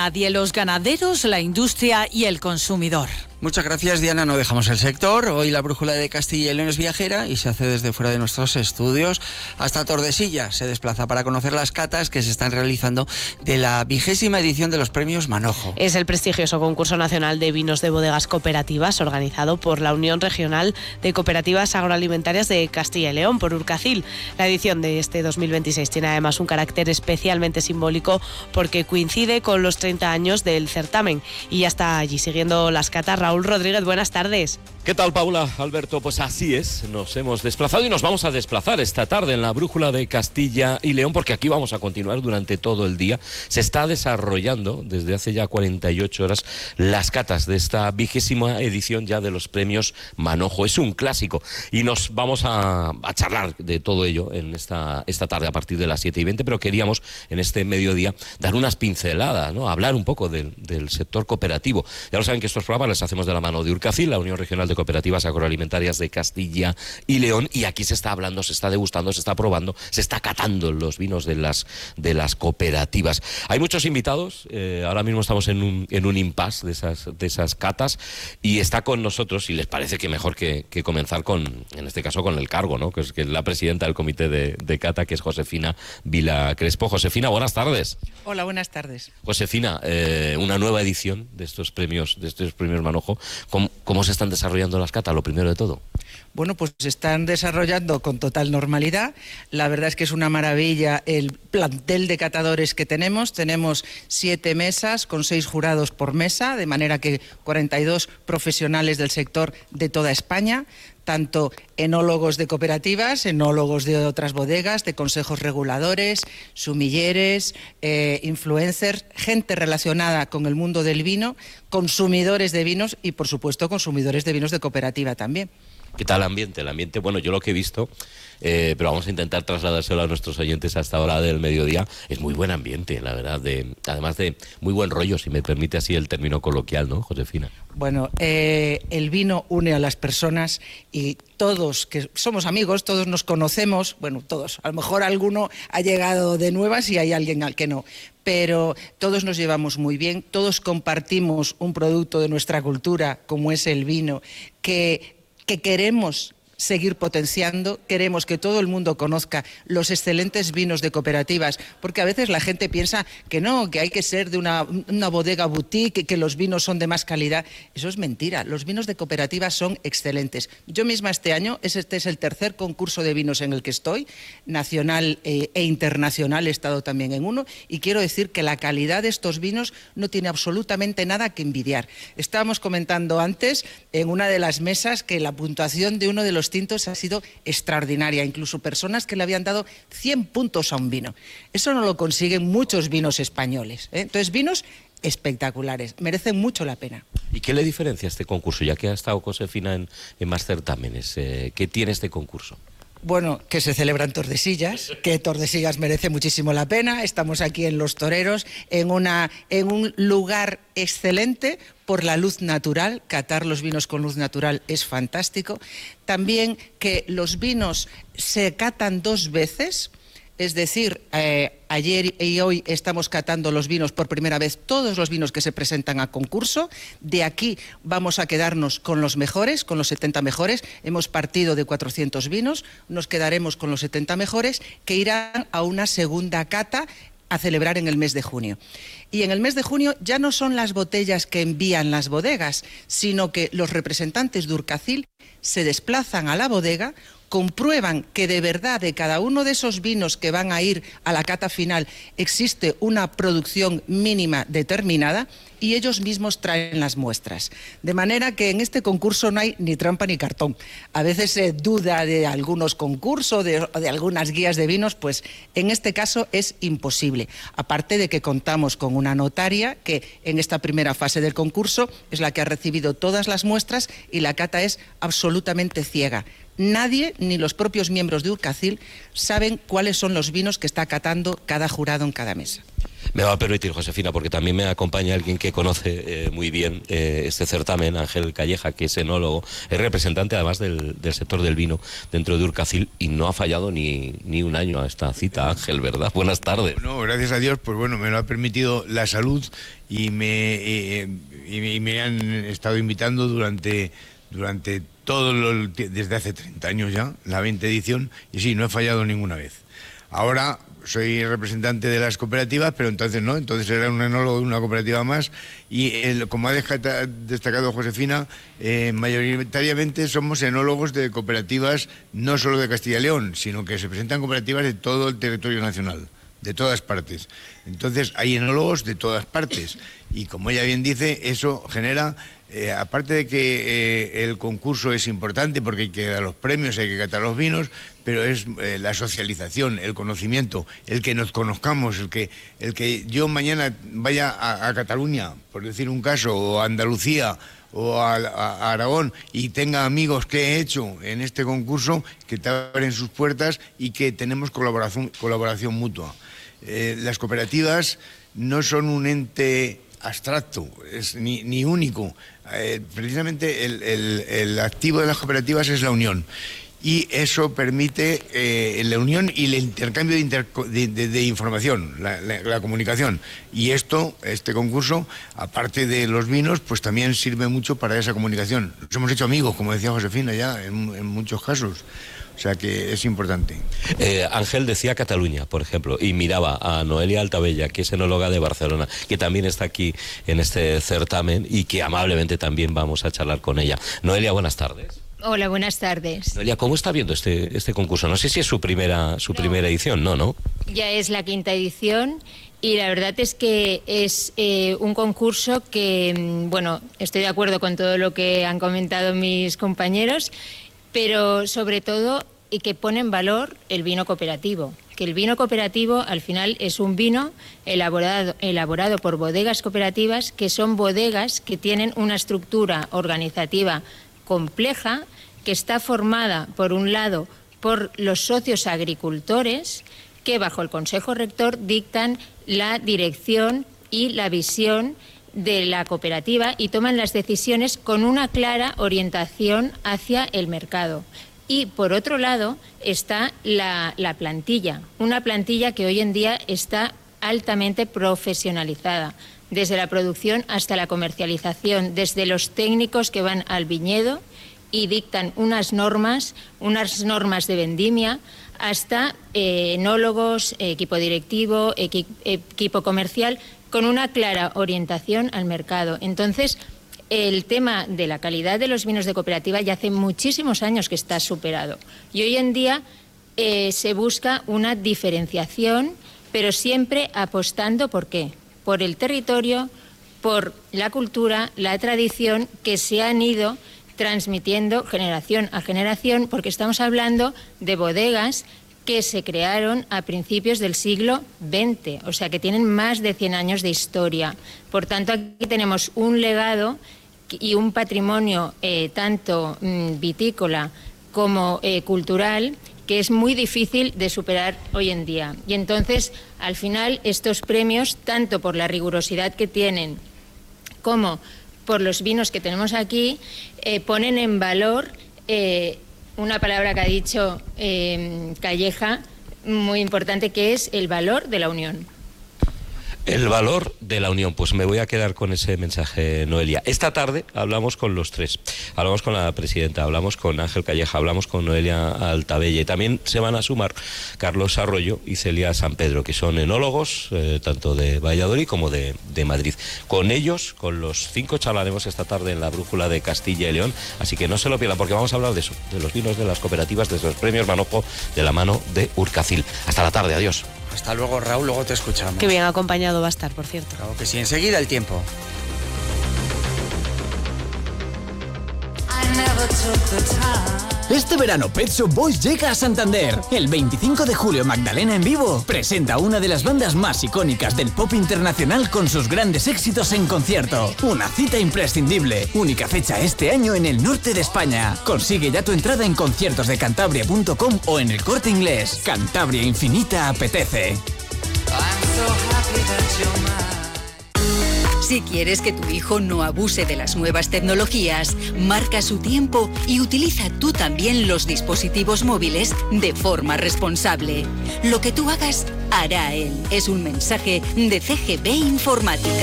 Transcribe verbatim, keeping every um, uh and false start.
nadie, los ganaderos, la industria y el consumidor. Muchas gracias, Diana. No dejamos el sector. Hoy la brújula de Castilla y León es viajera y se hace desde fuera de nuestros estudios hasta Tordesillas. Se desplaza para conocer las catas que se están realizando de la vigésima edición de los premios Manojo. Es el prestigioso concurso nacional de vinos de bodegas cooperativas organizado por la Unión Regional de Cooperativas Agroalimentarias de Castilla y León, por Urcacil. La edición de este dos mil veintiséis tiene además un carácter especialmente simbólico porque coincide con los treinta años del certamen y ya está allí siguiendo las catas Raúl Rodríguez. Buenas tardes. ¿Qué tal, Paula? Alberto, pues así es, nos hemos desplazado y nos vamos a desplazar esta tarde en la brújula de Castilla y León, porque aquí vamos a continuar durante todo el día. Se está desarrollando desde hace ya cuarenta y ocho horas las catas de esta vigésima edición ya de los premios Manojo. Es un clásico y nos vamos a, a charlar de todo ello en esta, esta tarde a partir de las siete y veinte, pero queríamos en este mediodía dar unas pinceladas, ¿no? Hablar un poco del, del sector cooperativo. Ya lo saben que estos programas les hacemos de la mano de Urcacil, la Unión Regional de Cooperativas Agroalimentarias de Castilla y León, y aquí se está hablando, se está degustando, se está probando, se está catando los vinos de las, de las cooperativas. Hay muchos invitados, eh, ahora mismo estamos en un, en un impasse de esas, de esas catas, y está con nosotros, y les parece que mejor que, que comenzar con, en este caso, con el cargo, ¿no? Que es, que es la presidenta del comité de, de cata, que es Josefina Vila Crespo. Josefina, buenas tardes. Hola, buenas tardes. Josefina, eh, una nueva edición de estos premios, de estos premios Manojo. ¿Cómo, cómo se están desarrollando las catas, lo primero de todo? Bueno, pues se están desarrollando con total normalidad. La verdad es que es una maravilla el plantel de catadores que tenemos. Tenemos siete mesas con seis jurados por mesa, de manera que cuarenta y dos profesionales del sector de toda España, tanto enólogos de cooperativas, enólogos de otras bodegas, de consejos reguladores, sumilleres, eh, influencers, gente relacionada con el mundo del vino, consumidores de vinos y, por supuesto, consumidores de vinos de cooperativa también. ¿Qué tal el ambiente? El ambiente, bueno, yo lo que he visto, eh, pero vamos a intentar trasladárselo a nuestros oyentes hasta ahora del mediodía, es muy buen ambiente, la verdad, de, además de muy buen rollo, si me permite así el término coloquial, ¿no, Josefina? Bueno, eh, el vino une a las personas y todos, que somos amigos, todos nos conocemos, bueno, todos, a lo mejor alguno ha llegado de nuevas y hay alguien al que no, pero todos nos llevamos muy bien, todos compartimos un producto de nuestra cultura, como es el vino, que... que queremos seguir potenciando, queremos que todo el mundo conozca los excelentes vinos de cooperativas, porque a veces la gente piensa que no, que hay que ser de una, una bodega boutique, que los vinos son de más calidad. Eso es mentira, los vinos de cooperativas son excelentes. Yo misma este año, este es el tercer concurso de vinos en el que estoy, nacional eh, e internacional, he estado también en uno, y quiero decir que la calidad de estos vinos no tiene absolutamente nada que envidiar. Estábamos comentando antes en una de las mesas que la puntuación de uno de los tintos ha sido extraordinaria, incluso personas que le habían dado cien puntos a un vino. Eso no lo consiguen muchos vinos españoles, ¿eh? Entonces, vinos espectaculares, merecen mucho la pena. ¿Y qué le diferencia este concurso? Ya que ha estado Josefina en, en más certámenes, eh, ¿qué tiene este concurso? Bueno, que se celebra en Tordesillas, que Tordesillas merece muchísimo la pena. Estamos aquí en Los Toreros, en, una, en un lugar excelente por la luz natural. Catar los vinos con luz natural es fantástico. También que los vinos se catan dos veces. Es decir, eh, ayer y hoy estamos catando los vinos por primera vez, todos los vinos que se presentan a concurso. De aquí vamos a quedarnos con los mejores, con los setenta mejores. Hemos partido de cuatrocientos vinos, nos quedaremos con los setenta mejores que irán a una segunda cata a celebrar en el mes de junio. Y en el mes de junio ya no son las botellas que envían las bodegas, sino que los representantes de Urcacil se desplazan a la bodega, comprueban que de verdad de cada uno de esos vinos que van a ir a la cata final existe una producción mínima determinada y ellos mismos traen las muestras. De manera que en este concurso no hay ni trampa ni cartón. A veces se duda de algunos concursos, de, de algunas guías de vinos, pues en este caso es imposible. Aparte de que contamos con una notaria que en esta primera fase del concurso es la que ha recibido todas las muestras y la cata es absolutamente ciega. Nadie, ni los propios miembros de Urcacil, saben cuáles son los vinos que está catando cada jurado en cada mesa. Me va a permitir, Josefina, porque también me acompaña alguien que conoce eh, muy bien eh, este certamen, Ángel Calleja, que es enólogo, es representante además del, del sector del vino dentro de Urcacil, y no ha fallado ni, ni un año a esta cita, Ángel, ¿verdad? Buenas tardes. No, gracias a Dios, pues bueno, me lo ha permitido la salud y me, eh, y, y me han estado invitando durante, durante todo lo, desde hace treinta años ya, la veinte edición, y sí, no he fallado ninguna vez. Ahora soy representante de las cooperativas, pero entonces no, entonces era un enólogo de una cooperativa más, y el, como ha destacado Josefina, eh, mayoritariamente somos enólogos de cooperativas no solo de Castilla y León, sino que se presentan cooperativas de todo el territorio nacional, de todas partes. Entonces hay enólogos de todas partes, y como ella bien dice, eso genera... Eh, aparte de que eh, el concurso es importante porque hay que dar los premios, hay que catar los vinos, pero es eh, la socialización, el conocimiento, el que nos conozcamos, el que, el que yo mañana vaya a, a Cataluña, por decir un caso, o a Andalucía, o a, a, a Aragón, y tenga amigos que he hecho en este concurso, que te abren sus puertas y que tenemos colaboración, colaboración mutua. Eh, las cooperativas no son un ente abstracto, es ni, ni único. Eh, precisamente el, el, el activo de las cooperativas es la unión, y eso permite eh, la unión y el intercambio de, inter, de, de, de información, la, la, la comunicación, y esto, este concurso, aparte de los vinos, pues también sirve mucho para esa comunicación. Nos hemos hecho amigos, como decía Josefina ya, en, en muchos casos. O sea que es importante. Eh, Ángel decía Cataluña, por ejemplo, y miraba a Noelia Altabella, que es enóloga de Barcelona, que también está aquí en este certamen y que amablemente también vamos a charlar con ella. Noelia, buenas tardes. Hola, buenas tardes. Noelia, ¿cómo está viendo este, este concurso? No sé si es su primera, su no, primera edición, ¿no? ¿no? Ya es la quinta edición. Y la verdad es que es eh, un concurso que, bueno, estoy de acuerdo con todo lo que han comentado mis compañeros, pero sobre todo y que pone en valor el vino cooperativo, que el vino cooperativo al final es un vino elaborado, elaborado por bodegas cooperativas, que son bodegas que tienen una estructura organizativa compleja, que está formada por un lado por los socios agricultores, que bajo el Consejo Rector dictan la dirección y la visión de la cooperativa y toman las decisiones con una clara orientación hacia el mercado. Y por otro lado está la, la plantilla, una plantilla que hoy en día está altamente profesionalizada, desde la producción hasta la comercialización, desde los técnicos que van al viñedo y dictan unas normas, unas normas de vendimia, hasta eh, enólogos, equipo directivo, equi, equipo comercial, con una clara orientación al mercado. Entonces, el tema de la calidad de los vinos de cooperativa ya hace muchísimos años que está superado. Y hoy en día eh, se busca una diferenciación, pero siempre apostando ¿por qué? Por el territorio, por la cultura, la tradición que se han ido transmitiendo generación a generación, porque estamos hablando de bodegas que se crearon a principios del siglo veinte, o sea que tienen más de cien años de historia. Por tanto, aquí tenemos un legado y un patrimonio eh, tanto mm, vitícola como eh, cultural, que es muy difícil de superar hoy en día. Y entonces, al final, estos premios, tanto por la rigurosidad que tienen como por los vinos que tenemos aquí, eh, ponen en valor eh, una palabra que ha dicho eh, Calleja, muy importante, que es el valor de la unión. El valor de la unión, pues me voy a quedar con ese mensaje, Noelia. Esta tarde hablamos con los tres, hablamos con la presidenta, hablamos con Ángel Calleja, hablamos con Noelia Altabella, y también se van a sumar Carlos Arroyo y Celia San Pedro, que son enólogos, eh, tanto de Valladolid como de, de Madrid. Con ellos, con los cinco, charlaremos esta tarde en la Brújula de Castilla y León, así que no se lo pierdan, porque vamos a hablar de eso, de los vinos de las cooperativas, de los premios Manojo, de la mano de Urcacil. Hasta la tarde, adiós. Hasta luego, Raúl, luego te escuchamos. Qué bien acompañado va a estar, por cierto. Claro que sí, enseguida el tiempo. Este verano Pet Shop Boys llega a Santander. El veinticinco de julio Magdalena en vivo presenta una de las bandas más icónicas del pop internacional con sus grandes éxitos en concierto. Una cita imprescindible. Única fecha este año en el norte de España. Consigue ya tu entrada en conciertos de cantabria punto com o en el Corte Inglés. Cantabria Infinita apetece. I'm so happy that Si quieres que tu hijo no abuse de las nuevas tecnologías, marca su tiempo y utiliza tú también los dispositivos móviles de forma responsable. Lo que tú hagas, hará él. Es un mensaje de C G B Informática.